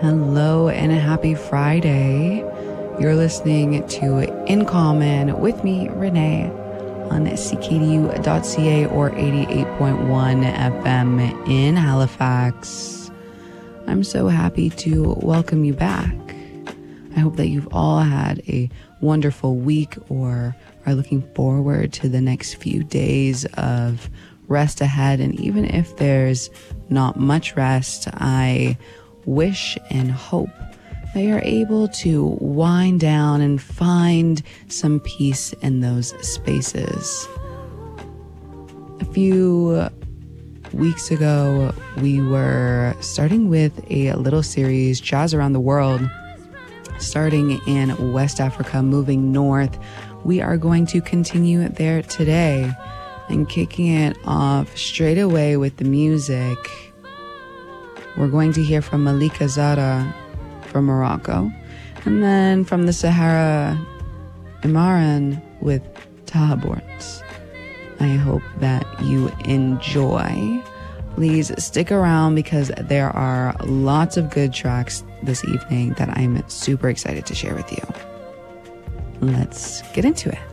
Hello and happy Friday. You're listening to In Common with me, Renee, on ckdu.ca or 88.1 FM in Halifax. I'm so happy to welcome you back. I hope that you've all had a wonderful week or are looking forward to the next few days of rest ahead. And even if there's not much rest, I wish and hope that you're able to wind down and find some peace in those spaces. A few weeks ago, we were starting with a little series, Jazz Around the World, starting in West Africa, moving north. We are going to continue there today and kicking it off straight away with the music. We're going to hear from Malika Zara from Morocco, and then from the Sahara Imaran with Tahabort. I hope that you enjoy. Please stick around because there are lots of good tracks this evening that I'm super excited to share with you. Let's get into it.